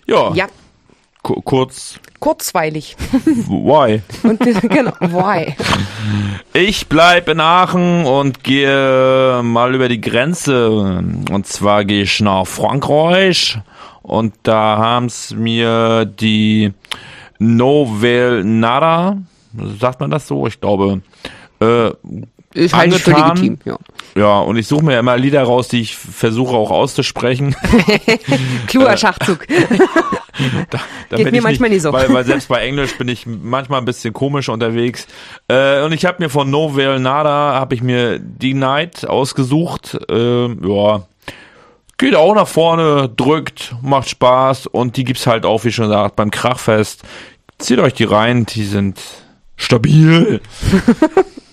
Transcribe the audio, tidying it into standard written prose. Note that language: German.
Ja. Ja, kurzweilig. Why? Und genau, why? Ich bleib in Aachen und gehe mal über die Grenze. Und zwar gehe ich nach Frankreich. Und da haben's mir die Nouvelle Nada, sagt man das so? Ich glaube, Ist halt nicht für legitim, ja. Ja, und ich suche mir immer Lieder raus, die ich versuche auch auszusprechen. Kluger Schachzug. Geht mir manchmal nicht so. Weil selbst bei Englisch bin ich manchmal ein bisschen komisch unterwegs. Und ich habe mir von Nouvelle Nada, habe ich mir Die Night ausgesucht. Ja, geht auch nach vorne, drückt, macht Spaß. Und die gibt's halt auch, wie schon gesagt, beim Krachfest. Zieht euch die rein, die sind stabil.